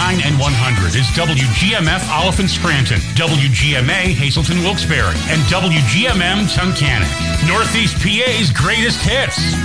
99 and 100 is WGMF Oliphant Scranton, WGMA Hazleton Wilkes-Barre, and WGMM Tunkhannock. Northeast PA's greatest hits.